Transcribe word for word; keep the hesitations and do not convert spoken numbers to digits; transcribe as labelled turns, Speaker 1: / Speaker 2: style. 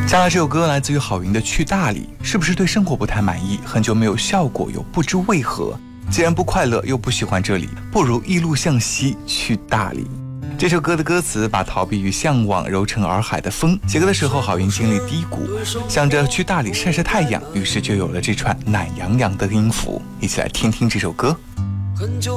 Speaker 1: 下来这首歌来自于郝云的《去大理》，是不是对生活不太满意？很久没有效果，又不知为何。既然不快乐，又不喜欢这里，不如一路向西去大理。这首歌的歌词把逃避与向往揉成洱海的风。写歌的时候，郝云经历低谷，想着去大理晒晒太阳，于是就有了这串懒洋洋的音符。一起来听听这首歌。
Speaker 2: 很久